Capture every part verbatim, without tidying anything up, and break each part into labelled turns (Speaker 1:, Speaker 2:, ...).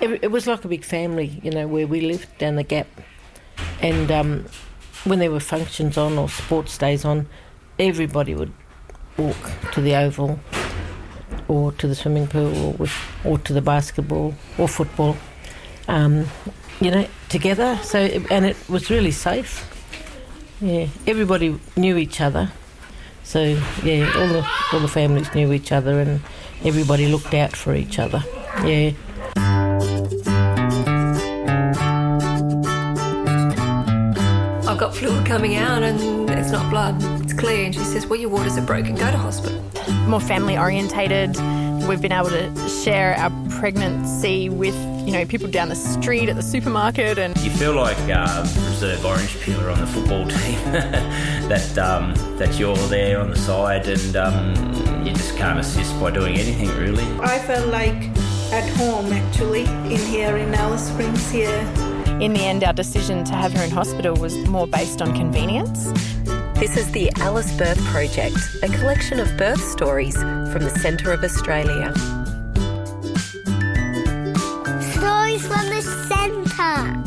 Speaker 1: it, it was like a big family, you know, where we lived down the Gap. And um, when there were functions on or sports days on, everybody would walk to the Oval or to the swimming pool or, with, or to the basketball or football, um, you know, together. So, and it was really safe. Yeah, everybody knew each other. So, yeah, all the all the families knew each other and everybody looked out for each other. Yeah.
Speaker 2: I've got fluid coming out and it's not blood, it's clear. And she says, well, your waters are broken, go to hospital.
Speaker 3: More family orientated. We've been able to share our pregnancy with, you know, people down the street at the supermarket. And
Speaker 4: you feel like uh, reserve orange peeler on the football team, that um, that you're there on the side and um, you just can't assist by doing anything really.
Speaker 5: I felt like at home actually in here in Alice Springs here.
Speaker 3: In the end, our decision to have her in hospital was more based on convenience.
Speaker 6: This is the Alice Birth Project, a collection of birth stories from the centre of Australia.
Speaker 7: Stories from the centre.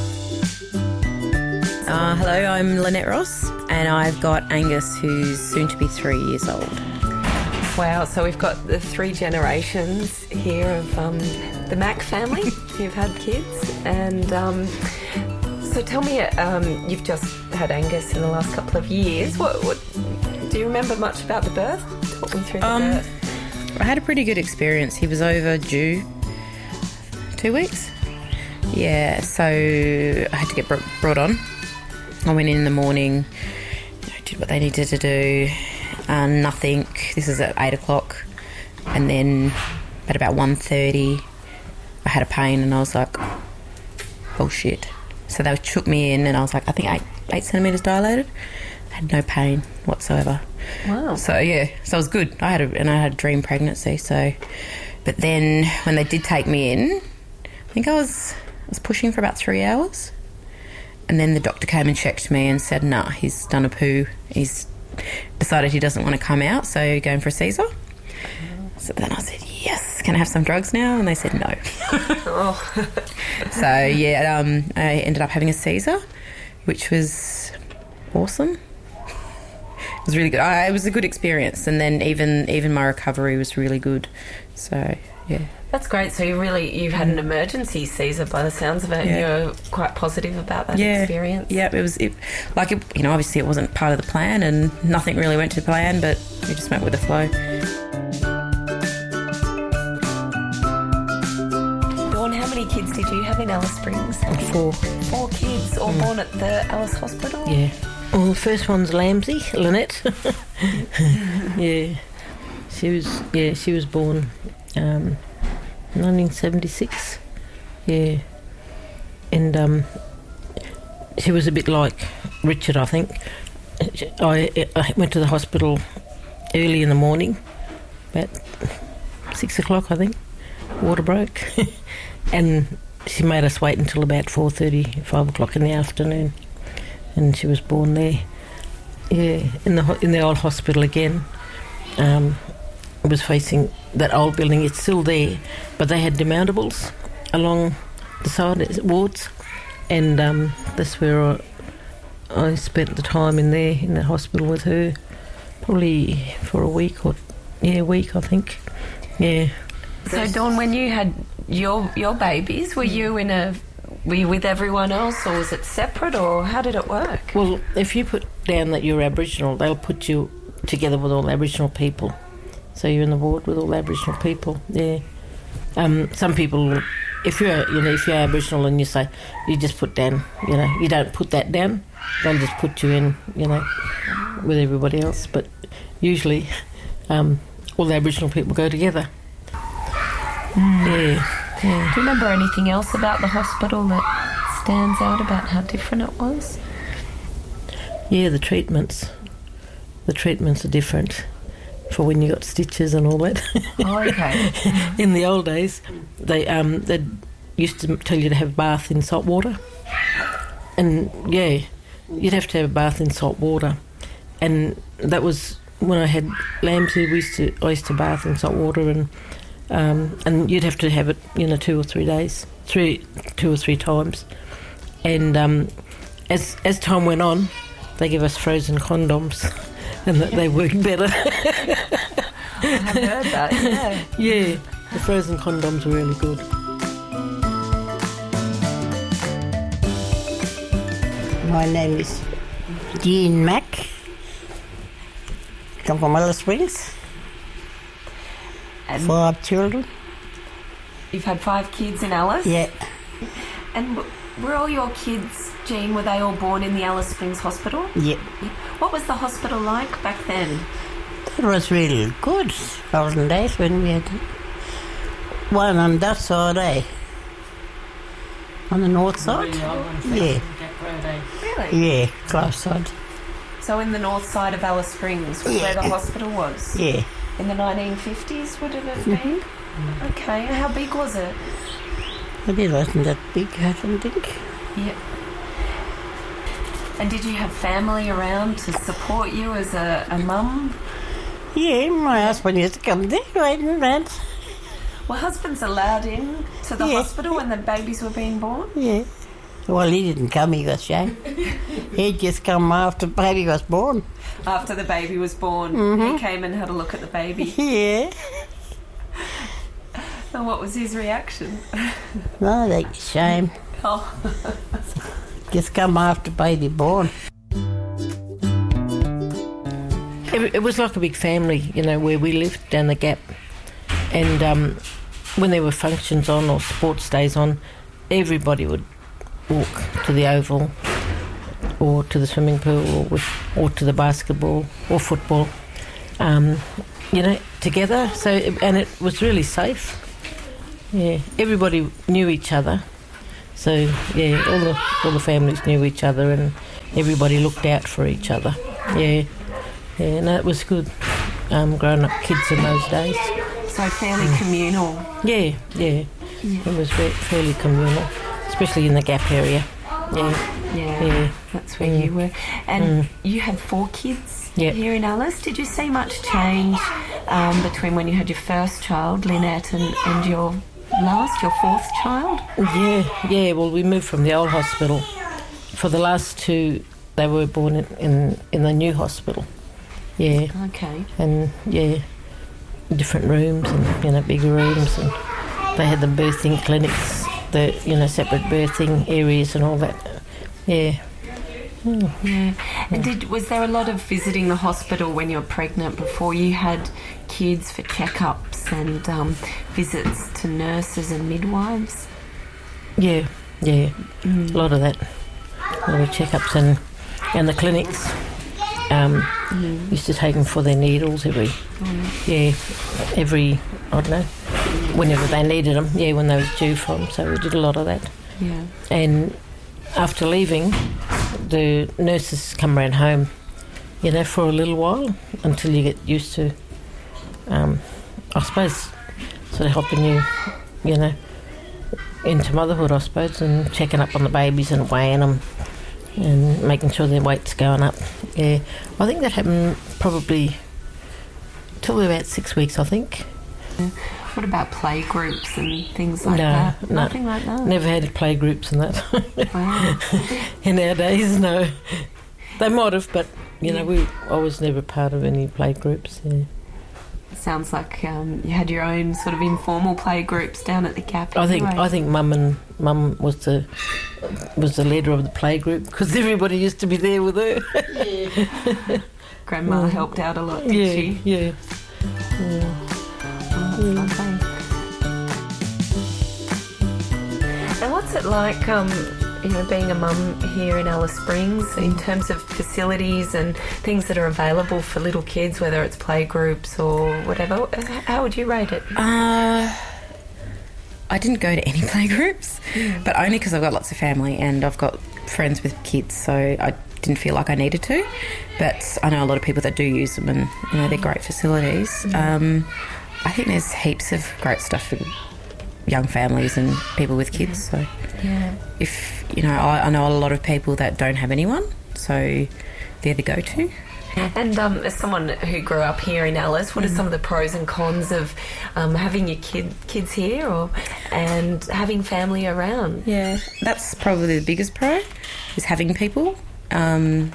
Speaker 8: Uh, hello, I'm Lynette Ross and I've got Angus, who's soon to be three years old.
Speaker 2: Wow, so we've got the three generations here of um, the Mack family who've had kids. And um, so tell me, um, you've just had Angus in the last couple of years. What, what do you remember much about the birth? Talk me through the
Speaker 8: um,
Speaker 2: birth.
Speaker 8: I had a pretty good experience. He was overdue two weeks. Yeah, so I had to get brought on. I went in in the morning, did what they needed to do. Uh, nothing. This is at eight o'clock, and then at about one thirty, I had a pain, and I was like, "Oh shit!" So they took me in, and I was like, "I think eight eight centimeters dilated." I had no pain whatsoever.
Speaker 2: Wow.
Speaker 8: So yeah, so it was good. I had a, and I had a dream pregnancy. So, but then when they did take me in, I think I was I was pushing for about three hours, and then the doctor came and checked me and said, "Nah, he's done a poo. He's decided he doesn't want to come out, so going for a Caesar." So then I said, yes, can I have some drugs now? And they said no.
Speaker 2: Oh.
Speaker 8: So yeah, um, I ended up having a Caesar, which was awesome. It was really good. I, it was a good experience, and then even even my recovery was really good. So yeah.
Speaker 2: That's great. So you really, you've had an emergency Caesar by the sounds of it,
Speaker 8: Yeah.
Speaker 2: and you're quite positive about that
Speaker 8: yeah.
Speaker 2: experience.
Speaker 8: Yeah, it was, it, like, it, you know, obviously it wasn't part of the plan and nothing really went to plan, but we just went with the flow.
Speaker 2: Dawn, how many kids did you have in Alice Springs?
Speaker 1: Four.
Speaker 2: Four kids, all mm. born at the Alice Hospital?
Speaker 1: Yeah. Well, the first one's Lamsey, Lynette. yeah. She was, yeah, she was born... Um, nineteen seventy-six, yeah, and um, she was a bit like Richard, I think. I, I went to the hospital early in the morning, about six o'clock, I think. Water broke, and she made us wait until about four thirty, five o'clock in the afternoon, and she was born there. Yeah, in the in the old hospital again. Um, It was facing that old building. It's still there, but they had demountables along the side wards, and um, that's where I, I spent the time in there in the hospital with her, probably for a week or yeah, a week I think. Yeah.
Speaker 2: So Dawn, when you had your your babies, were you in a were you with everyone else, or was it separate, or how did it work?
Speaker 1: Well, if you put down that you're Aboriginal, they'll put you together with all Aboriginal people. So you're in the ward with all Aboriginal people, yeah. Um, some people, if you're, you know, if you're Aboriginal and you say, you just put down, you know, you don't put that down, they'll just put you in, you know, with everybody else. But usually, um, all the Aboriginal people go together. Mm. Yeah, yeah.
Speaker 2: Do you remember anything else about the hospital that stands out about how different it was?
Speaker 1: Yeah, the treatments. The treatments are different. For when you got stitches and all that.
Speaker 2: Oh, okay.
Speaker 1: In the old days, they um they used to tell you to have a bath in salt water, and yeah, you'd have to have a bath in salt water, and that was when I had Lamsey. We used to I used to bath in salt water, and um, and you'd have to have it, you know, two or three days, three, two or three times. And um, as as time went on, they gave us frozen condoms, and that they worked better.
Speaker 2: I have heard that. Yeah.
Speaker 1: Yeah, the frozen condoms were really good.
Speaker 9: My name is Jean Mack. Come from Alice Springs.
Speaker 2: And
Speaker 9: Five children.
Speaker 2: you've had five kids in Alice?
Speaker 9: Yeah.
Speaker 2: And w- were all your kids, Jean, were they all born in the Alice Springs Hospital?
Speaker 9: Yeah.
Speaker 2: What was the hospital like back then?
Speaker 9: That was really good. Thousand days when we had one on that side, eh? On the north side? Yeah.
Speaker 2: Really?
Speaker 9: Yeah, close side.
Speaker 2: So in the north side of Alice Springs was
Speaker 9: Yeah.
Speaker 2: where the hospital was?
Speaker 9: Yeah.
Speaker 2: In the nineteen fifties, would it have been? Okay, and how big was it?
Speaker 9: But it wasn't that big, I don't think.
Speaker 2: Yep. And did you have family around to support you as a, a mum?
Speaker 9: Yeah, my husband used to come there, waiting around.
Speaker 2: Were husbands allowed in to the
Speaker 9: Yeah.
Speaker 2: hospital when the babies were being born?
Speaker 9: Yeah. Well, he didn't come, he was shy. He'd just come after the baby was born.
Speaker 2: After the baby was born,
Speaker 9: Mhm.
Speaker 2: he came and had a look at the baby.
Speaker 9: Yeah.
Speaker 2: And what was his reaction?
Speaker 9: No, that's a shame.
Speaker 2: Oh.
Speaker 9: Just come after baby born.
Speaker 1: It, it was like a big family, you know, where we lived down the gap. And um, when there were functions on or sports days on, everybody would walk to the oval or to the swimming pool or, with, or to the basketball or football, um, you know, together. So, and it was really safe. Yeah, everybody knew each other. So, yeah, all the all the families knew each other and everybody looked out for each other. Yeah, yeah, no, it was good. Um, growing up kids in those days.
Speaker 2: So fairly communal.
Speaker 1: Yeah, yeah,
Speaker 2: Yeah.
Speaker 1: it was ve- fairly communal, especially in the Gap area. Yeah,
Speaker 2: Yeah,
Speaker 1: yeah.
Speaker 2: that's where
Speaker 1: Mm.
Speaker 2: you were. And
Speaker 1: Mm.
Speaker 2: you had four kids
Speaker 1: Yep.
Speaker 2: here in Alice. Did you see much change um, between when you had your first child, Lynette, and, and your last, your fourth child?
Speaker 1: Yeah, yeah. Well, we moved from the old hospital. For the last two, they were born in in, in the new hospital. Yeah,
Speaker 2: Okay.
Speaker 1: and yeah, different rooms and you know bigger rooms, and they had the birthing clinics, the you know separate birthing areas and all that. Yeah. Mm.
Speaker 2: Yeah. And did was there a lot of visiting the hospital when you were pregnant before you had kids for checkups and um, visits to nurses and midwives?
Speaker 1: Yeah, yeah,
Speaker 2: Mm.
Speaker 1: a lot of that, a lot of checkups and and the clinics. Um,
Speaker 2: Mm.
Speaker 1: Used to take them for their needles every, yeah, every I don't know, whenever they needed them. Yeah, when they was due for them. So we did a lot of that.
Speaker 2: Yeah.
Speaker 1: And after leaving, the nurses come around home, you know, for a little while until you get used to, um, I suppose, sort of helping you, you know, into motherhood, I suppose, and checking up on the babies and weighing them and making sure their weight's going up. Yeah, I think that happened probably till about six weeks, I think.
Speaker 2: What about play groups and things like
Speaker 1: No,
Speaker 2: that?
Speaker 1: no.
Speaker 2: Nothing like that.
Speaker 1: Never had play groups and that.
Speaker 2: Wow.
Speaker 1: In our days, no. They might have, but you know, we I was never part of any play groups. Yeah.
Speaker 2: Sounds like um, you had your own sort of informal play groups down at the Gap.
Speaker 1: I think
Speaker 2: anyway.
Speaker 1: I think Mum and Mum was the was the leader of the play group because everybody used to be there with her.
Speaker 2: Grandma
Speaker 1: Mm.
Speaker 2: helped out a lot, did
Speaker 1: yeah,
Speaker 2: she?
Speaker 1: yeah, yeah.
Speaker 2: Oh, that's lovely. And what's it like, um, you know, being a mum here in Alice Springs in terms of facilities and things that are available for little kids, whether it's play groups or whatever? How would you rate it?
Speaker 8: Uh, I didn't go to any play groups, but only because I've got lots of family and I've got friends with kids, so I didn't feel like I needed to. But I know a lot of people that do use them, and you know they're great facilities. Um, I think there's heaps of great stuff for young families and people with kids. So
Speaker 2: Yeah.
Speaker 8: if you know, I, I know a lot of people that don't have anyone, so they're the go-to.
Speaker 2: And um, as someone who grew up here in Alice, what are some of the pros and cons of um, having your kid, kids here or and having family around?
Speaker 8: Yeah, that's probably the biggest pro, is having people. Um,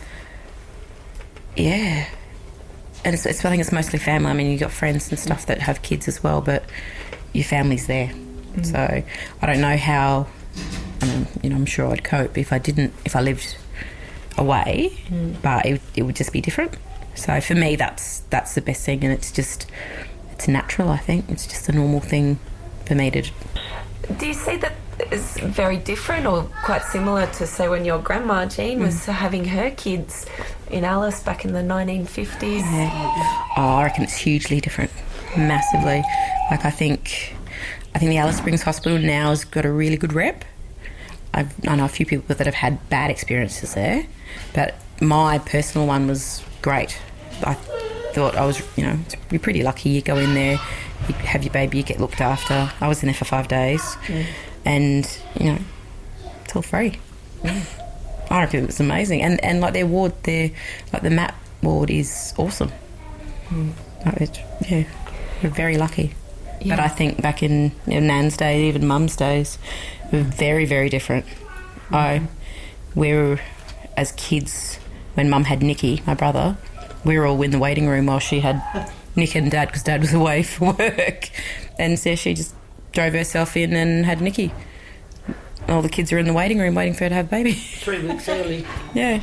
Speaker 8: yeah. And it's, it's, I think it's mostly family. I mean, you've got friends and stuff that have kids as well, but your family's there. Mm. So I don't know how, I mean, you know, I'm sure I'd cope if I didn't, if I lived away, mm. but it, it would just be different. So for me, that's that's the best thing, and it's just, it's natural, I think. It's just a normal thing for me to...
Speaker 2: Do you see that is very different or quite similar to, say, when your grandma, Jean, was mm. having her kids in Alice back in the nineteen fifties?
Speaker 8: Yeah. Oh, I reckon it's hugely different, massively. Like, I think I think the Alice Springs Hospital now has got a really good rep. I've, I know a few people that have had bad experiences there, but my personal one was great. I thought I was, you know, you're pretty lucky. You go in there, you have your baby, you get looked after. I was in there for five days, mm. and, you know, it's all free. Mm. I reckon it was amazing. And, and like, their ward, their, like, the M A P ward is awesome. Mm. Like, it, yeah, we're very lucky. Yeah. But I think back in, you know, Nan's day, even Mum's days, we were very, very different. Mm-hmm. I, we were, as kids, when Mum had Nicky, my brother, we were all in the waiting room while she had Nick and Dad, because Dad was away for work. And so she just drove herself in and had Nicky. All the kids were in the waiting room waiting for her to have a baby.
Speaker 1: Three weeks early.
Speaker 8: Yeah.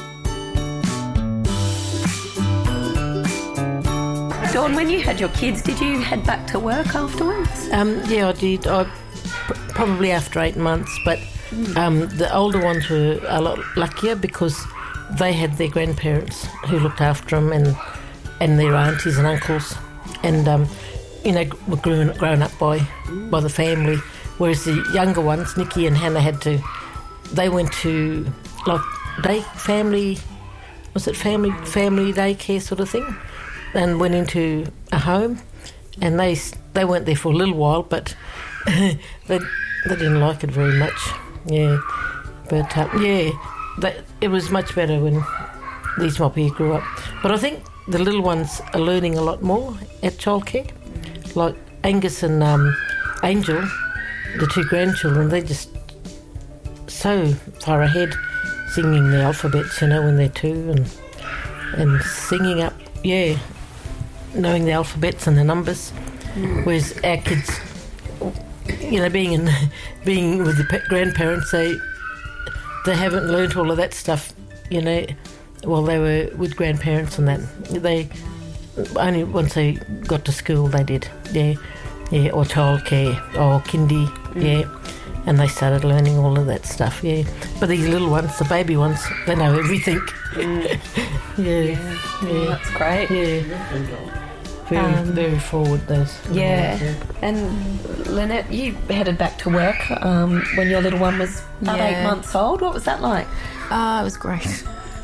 Speaker 2: Dawn, when you had your kids, did you head back to work afterwards?
Speaker 1: Um, yeah, I did. I pr- probably after eight months, but um, the older ones were a lot luckier because they had their grandparents who looked after them, and and their aunties and uncles, and um, you know, were grown, grown up by by the family. Whereas the younger ones, Nikki and Hannah, had to. They went to like day family, was it family family daycare sort of thing, and went into a home, and they they weren't there for a little while, but they they didn't like it very much. Yeah, but uh, yeah, that, it was much better when these moppy grew up. But I think the little ones are learning a lot more at childcare, like Angus and um, Angel, the two grandchildren. They're just so far ahead, singing the alphabets, you know, when they're two, and and singing up, yeah, knowing the alphabets and the numbers. Mm. Whereas our kids, you know, being in, being with the pe- grandparents, they they haven't learnt all of that stuff, you know. Well, they were with grandparents and that. They only once they got to school they did, yeah, yeah, or childcare or kindy, mm. yeah. And they started learning all of that stuff, yeah. But these little ones, the baby ones, they know everything. Mm. yeah,
Speaker 2: yeah, yeah, that's great.
Speaker 1: Yeah, very, um, very forward those.
Speaker 2: Yeah. yeah. And Lynette, you headed back to work um, when your little one was about yeah. eight months old. What was that like?
Speaker 8: Uh, it was great.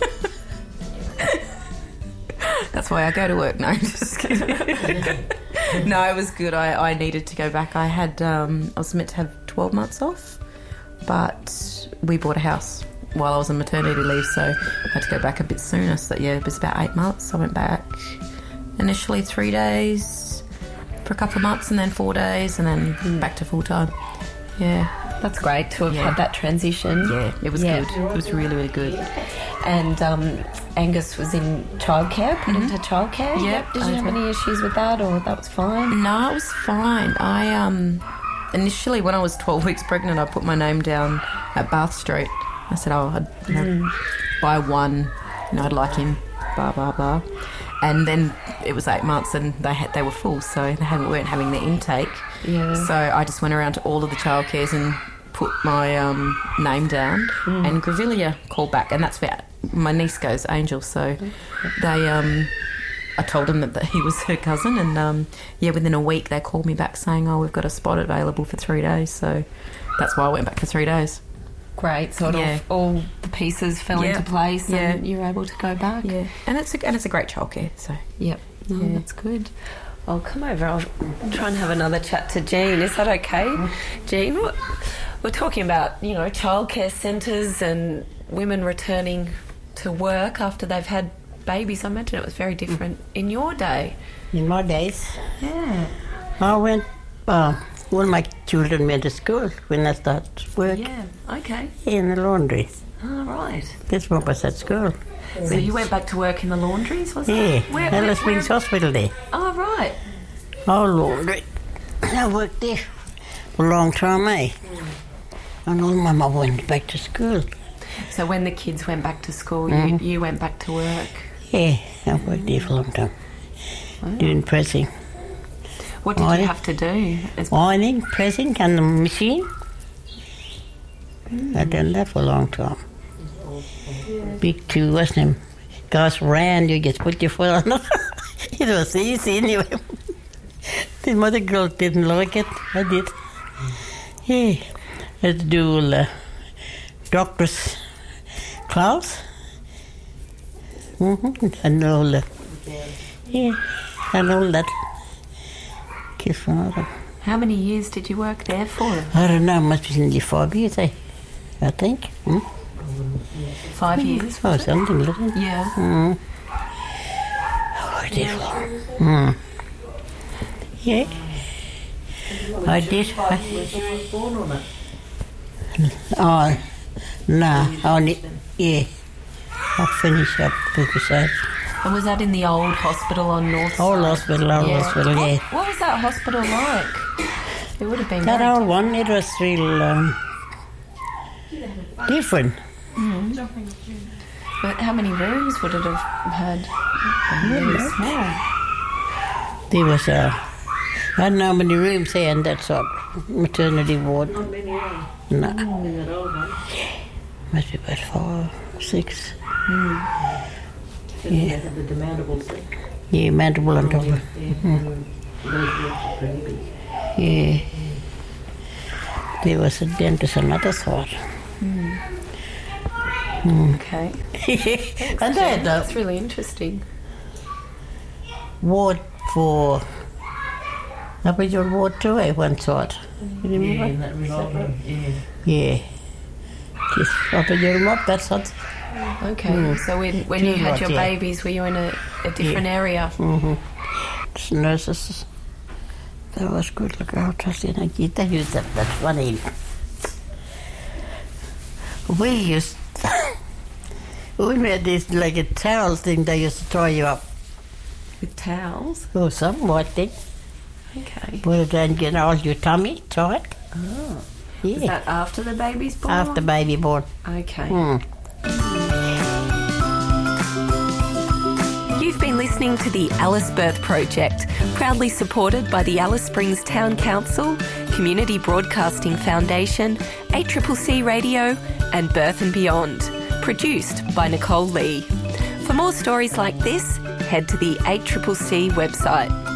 Speaker 8: That's why I go to work. No, just kidding. No, it was good. I, I needed to go back. I had um, I was meant to have twelve months off, but we bought a house while I was on maternity leave, so I had to go back a bit sooner. So yeah, it was about eight months. I went back initially three days for a couple of months, and then four days, and then mm. back to full time. Yeah.
Speaker 2: That's great to have yeah. had that transition.
Speaker 8: Yeah, it was yeah. good. It was really, really good.
Speaker 2: And um, Angus was in childcare, put mm-hmm. into childcare.
Speaker 8: Yep.
Speaker 2: Did you have any issues with that, or that was fine?
Speaker 8: No, it was fine. I um, initially, when I was twelve weeks pregnant, I put my name down at Bath Street. I said, oh, I'd, you know, mm. buy one, you know, I'd like him, blah, blah, blah. And then it was eight months and they had they were full, so they hadn't, weren't having the intake.
Speaker 2: Yeah.
Speaker 8: So I just went around to all of the childcares and put my um, name down, mm. and Grevillea called back, and that's where my niece goes, Angel. So they, um, I told them that, that he was her cousin, and um, yeah, within a week they called me back saying, oh, we've got a spot available for three days. So that's why I went back for three days.
Speaker 2: Great, sort
Speaker 8: yeah.
Speaker 2: of all the pieces fell
Speaker 8: yeah.
Speaker 2: into place,
Speaker 8: yeah.
Speaker 2: and you're able to go back.
Speaker 8: Yeah, and it's a, and it's a great childcare. So
Speaker 2: yep, no,
Speaker 8: yeah.
Speaker 2: that's good. I'll come over. I'll try and have another chat to Jean. Is that okay, Jean? What, we're talking about, you know, childcare centres and women returning to work after they've had babies, I imagine it was very different in your day.
Speaker 9: In my days,
Speaker 2: Yeah.
Speaker 9: I went, uh, when my children went to school, when I started work
Speaker 2: Yeah. Okay.
Speaker 9: in the laundry.
Speaker 2: All right.
Speaker 9: That's what was at school.
Speaker 2: So you went back to work in the laundries, was
Speaker 9: Yeah,
Speaker 2: it? Where, where,
Speaker 9: Alice Springs
Speaker 2: where-
Speaker 9: Hospital there.
Speaker 2: Oh, right.
Speaker 9: Oh, laundry. I worked there for a long time, eh? And all my mum went back to school.
Speaker 2: So when the kids went back to school,
Speaker 9: Mhm.
Speaker 2: you, you went back to work.
Speaker 9: Yeah, I worked there for a long time. Doing pressing.
Speaker 2: What did
Speaker 9: Ironing.
Speaker 2: you have to do? As,
Speaker 9: Ironing, pressing, and the machine. I've done that for a long time. Big too, wasn't it? Guys ran, you just put your foot on it. It was easy anyway. The mother girl didn't like it. I did. Yeah. I had to do all the doctor's class. Mm-hmm. And all the, yeah, and all that. Kiss from other.
Speaker 2: how many years did you work there for?
Speaker 9: I don't know, must be nearly five years, eh? I think. Hmm?
Speaker 2: Five years?
Speaker 9: Oh,
Speaker 2: Was it?
Speaker 9: something like that.
Speaker 2: Yeah.
Speaker 9: Mm. Oh, I did. Mm. Yeah. I did. I, oh, no, only, yeah. I'll finish up because I,
Speaker 2: And was that in the old hospital on North
Speaker 9: old
Speaker 2: Side?
Speaker 9: hospital, old
Speaker 2: Yeah.
Speaker 9: hospital,
Speaker 2: What,
Speaker 9: yeah.
Speaker 2: what was that hospital like? It would have been
Speaker 9: That
Speaker 2: very
Speaker 9: old one, it was real um, different.
Speaker 2: But how many rooms would it have had? Really small.
Speaker 9: There was a, I don't know how many rooms there in that sort maternity ward.
Speaker 1: Not many, eh?
Speaker 9: No,
Speaker 1: In that old one.
Speaker 9: must be about five, six.
Speaker 1: Then they had the demountable thing.
Speaker 9: Yeah, mandible on top of it.
Speaker 1: Yeah. and Those rooms are pretty big.
Speaker 9: Yeah. There was a dentist on the other side.
Speaker 2: Okay.
Speaker 9: And they had
Speaker 2: That's
Speaker 9: a
Speaker 2: really interesting.
Speaker 9: ward for Aboriginal ward too, eh, one side. You
Speaker 1: Yeah,
Speaker 9: remember?
Speaker 1: in that real old one. Yeah.
Speaker 9: Yeah. Just Aboriginal up that side.
Speaker 2: Okay.
Speaker 9: Mm.
Speaker 2: So when, when
Speaker 9: Too
Speaker 2: you had
Speaker 9: much,
Speaker 2: your
Speaker 9: yeah.
Speaker 2: babies, were you in a, a different area?
Speaker 9: Mm-hmm. Just nurses. That was good. Look out, I said, I get that used that. That's funny. We used, we made this like a towel thing they used to tie you up.
Speaker 2: With towels?
Speaker 9: Oh, some white thing.
Speaker 2: Okay.
Speaker 9: Put it down, get all your tummy tight.
Speaker 2: Oh.
Speaker 9: Yeah.
Speaker 2: Is that after the baby's born?
Speaker 9: After baby born.
Speaker 2: Okay.
Speaker 9: Hmm.
Speaker 6: You've been listening to the Alice Birth Project, proudly supported by the Alice Springs Town Council, Community Broadcasting Foundation, A C C C Radio and Birth and Beyond, produced by Nicole Lee. For more stories like this, head to the A C C C website.